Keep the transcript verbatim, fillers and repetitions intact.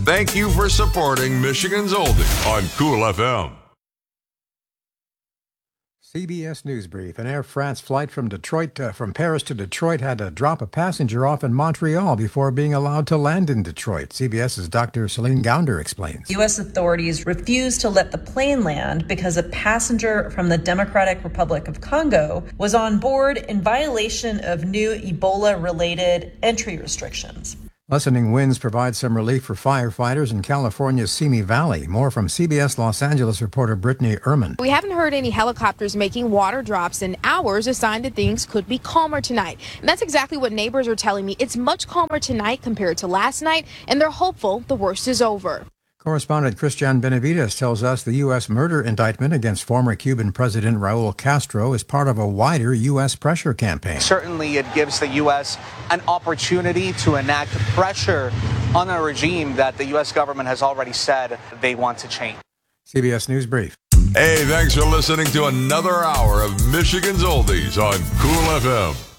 Thank you for supporting Michigan's Oldie on Cool F M. C B S News Brief. An Air France flight from Detroit, uh, from Paris to Detroit had to drop a passenger off in Montreal before being allowed to land in Detroit. CBS's Doctor Celine Gounder explains. U S authorities refused to let the plane land because a passenger from the Democratic Republic of Congo was on board in violation of new Ebola-related entry restrictions. Lessening winds provide some relief for firefighters in California's Simi Valley. More from C B S Los Angeles reporter Brittany Ehrman. We haven't heard any helicopters making water drops in hours, a sign that things could be calmer tonight. And that's exactly what neighbors are telling me. It's much calmer tonight compared to last night, and they're hopeful the worst is over. Correspondent Christian Benavides tells us the U S murder indictment against former Cuban President Raul Castro is part of a wider U S pressure campaign. Certainly it gives the U S an opportunity to enact pressure on a regime that the U S government has already said they want to change. C B S News Brief. Hey, thanks for listening to another hour of Michigan's Oldies on Cool F M.